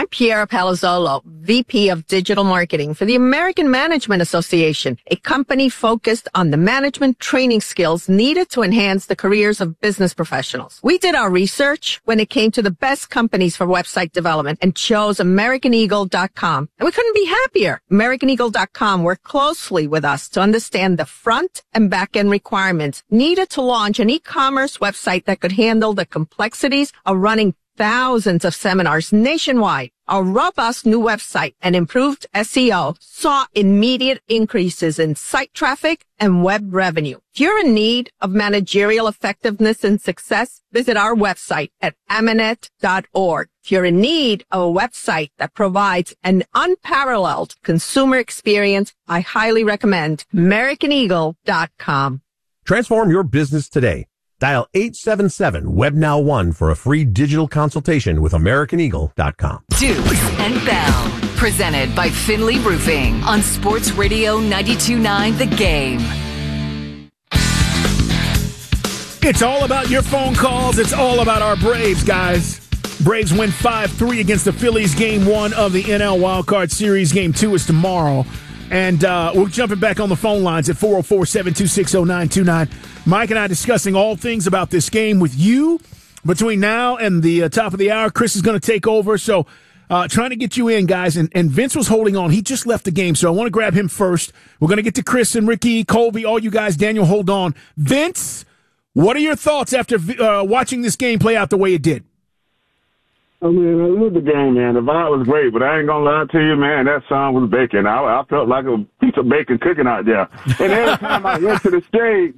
I'm Piera Palazzolo, VP of Digital Marketing for the American Management Association, a company focused on the management training skills needed to enhance the careers of business professionals. We did our research when it came to the best companies for website development and chose AmericanEagle.com. And we couldn't be happier. AmericanEagle.com worked closely with us to understand the front and back end requirements needed to launch an e-commerce website that could handle the complexities of running thousands of seminars nationwide. Our robust new website and improved SEO saw immediate increases in site traffic and web revenue. If you're in need of managerial effectiveness and success, visit our website at Amanet.org. If you're in need of a website that provides an unparalleled consumer experience, I highly recommend AmericanEagle.com. Transform your business today. Dial 877-WebNow1 for a free digital consultation with AmericanEagle.com. Dukes and Bell, presented by Finley Roofing on Sports Radio 92.9 The Game. It's all about your phone calls. It's all about our Braves, guys. Braves win 5-3 against the Phillies. Game 1 of the NL Wildcard Series. Game 2 is tomorrow. And we're jumping back on the phone lines at 404-726-0929. Mike and I discussing all things about this game with you between now and the top of the hour. Chris is going to take over. So trying to get you in, guys. And Vince was holding on. He just left the game, so I want to grab him first. We're going to get to Chris and Ricky, Colby, all you guys. Daniel, hold on. Vince, what are your thoughts after watching this game play out the way it did? I mean, I love the game, man. The vibe was great, but I ain't gonna lie to you, man. That sun was baking. I felt like a piece of bacon cooking out there. And every time I went to the shade,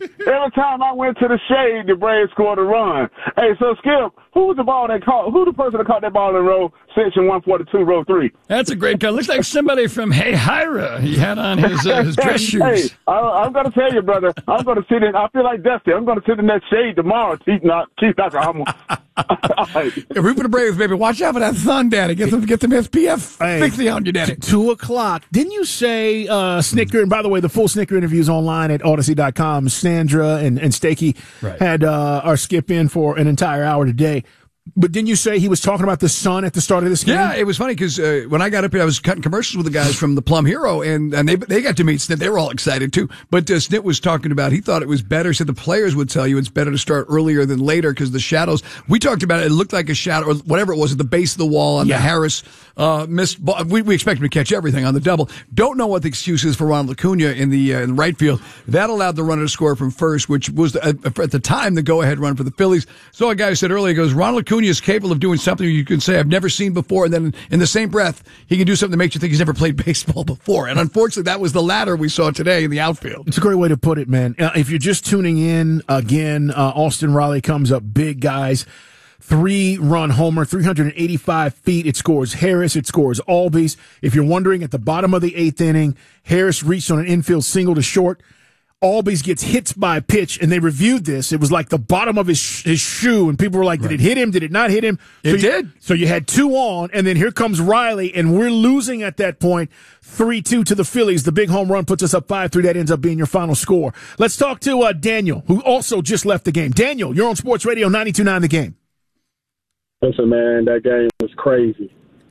the Braves scored a run. Hey, so Skip, who was the ball that caught? Who the person that caught that ball in row section 142, row 3? That's a great call. Looks like somebody from Hey Hira. He had on his dress shoes. Hey, I'm gonna tell you, brother. I'm gonna sit in. I feel like Dusty. I'm gonna sit in that shade tomorrow. Keith Dr. Root for the Braves, baby. Watch out for that sun, Daddy. Get them SPF 60 on you, Daddy. 2 o'clock. Didn't you say Snicker? And by the way, the full Snicker interview is online at Odyssey.com. Sandra and Stakey had our Skip in for an entire hour today. But didn't you say he was talking about the sun at the start of this game? Yeah, it was funny because when I got up here, I was cutting commercials with the guys from the Plum Hero, and they got to meet Snit. They were all excited, too. But Snit was talking about, he thought it was better, said the players would tell you it's better to start earlier than later because the shadows. We talked about it. It looked like a shadow, or whatever it was, at the base of the wall on the Harris missed ball. We expect him to catch everything on the double. Don't know what the excuse is for Ronald Acuna in the right field. That allowed the runner to score from first, which was, at the time, the go-ahead run for the Phillies. So a guy said earlier, he goes, Ronald Acuna is capable of doing something you can say I've never seen before, and then in the same breath he can do something that makes you think he's never played baseball before. And unfortunately, that was the latter we saw today in the outfield. It's a great way to put it, man. If you're just tuning in, again, Austin Riley comes up big, guys. 3-run homer, 385 feet. It scores Harris. It scores Albies. If you're wondering, at the bottom of the 8th inning, Harris reached on an infield single to short. Albies gets hit by a pitch, and they reviewed this. It was like the bottom of his shoe, and people were like, did it hit him? Did it not hit him? It did. So you had 2 on, and then here comes Riley, and we're losing at that point 3-2 to the Phillies. The big home run puts us up 5-3. That ends up being your final score. Let's talk to Daniel, who also just left the game. Daniel, you're on Sports Radio 92.9 The Game. Listen, man, that game was crazy.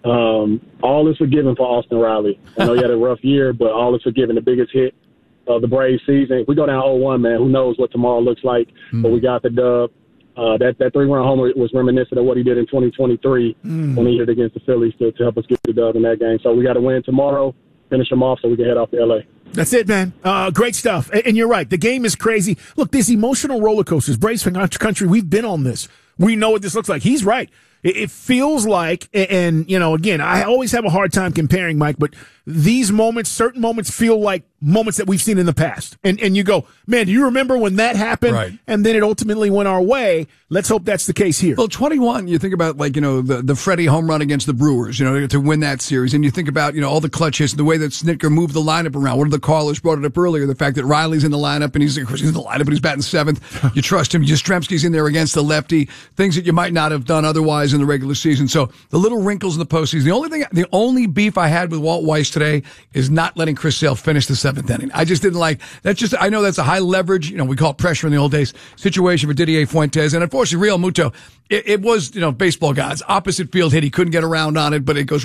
All is forgiven for Austin Riley. I know he had a rough year, but all is forgiven. The biggest hit of the Braves season. If we go down 0-1, man, who knows what tomorrow looks like. But we got the dub. That 3-run homer was reminiscent of what he did in 2023 when he hit against the Phillies to help us get the dub in that game. So we got to win tomorrow, finish them off so we can head off to L.A. That's it, man. Great stuff. And you're right. The game is crazy. Look, these emotional roller coasters. Braves fan country, we've been on this. We know what this looks like. He's right. It feels like, and, you know, again, I always have a hard time comparing, Mike, but these moments, certain moments feel like moments that we've seen in the past. And you go, man, do you remember when that happened? Right. And then it ultimately went our way. Let's hope that's the case here. Well, 21, you think about, like, you know, the Freddie home run against the Brewers, you know, to win that series. And you think about, you know, all the clutch hits, the way that Snitker moved the lineup around. One of the callers brought it up earlier, the fact that Riley's in the lineup, and he's in the lineup, but he's batting 7th. You trust him. Yastrzemski's in there against the lefty. Things that you might not have done otherwise in the regular season. So the little wrinkles in the postseason. The only beef I had with Walt Weiss today is not letting Chris Sale finish the 7th inning. I just didn't like that's just. I know that's a high leverage. You know, we call it pressure in the old days situation for Didier Fuentes, and unfortunately, Real Muto. It was, you know, baseball gods opposite field hit. He couldn't get around on it, but it goes